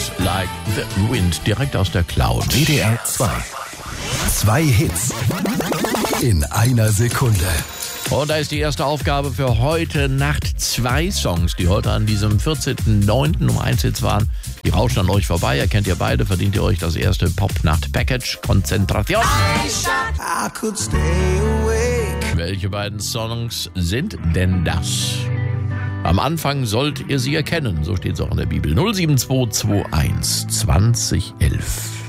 Like the Wind, direkt aus der Cloud. WDR 2. 2 Hits in einer Sekunde. Und da ist die erste Aufgabe für heute Nacht. 2 Songs, die heute an diesem 14.09. Nummer 1 Hits waren. Die rauschen an euch vorbei. Erkennt ihr beide, verdient ihr euch das erste Pop-Nacht-Package. Konzentration. Welche beiden Songs sind denn das? Am Anfang sollt ihr sie erkennen. So steht es auch in der Bibel. 07221 2011.